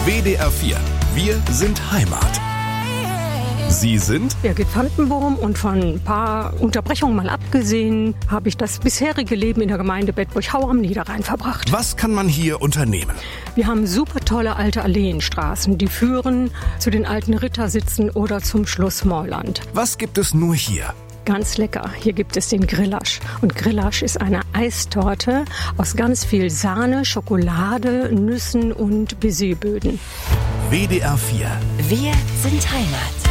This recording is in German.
WDR 4. Wir sind Heimat. Sie sind? Birgit Vandenboom, und von ein paar Unterbrechungen mal abgesehen, habe ich das bisherige Leben in der Gemeinde Bedburg-Hau am Niederrhein verbracht. Was kann man hier unternehmen? Wir haben super tolle alte Alleenstraßen, die führen zu den alten Rittersitzen oder zum Schloss Morland. Was gibt es nur hier? Ganz lecker. Hier gibt es den Grillasch. Und Grillasch ist eine Eistorte aus ganz viel Sahne, Schokolade, Nüssen und Baiser-Böden. WDR 4. Wir sind Heimat.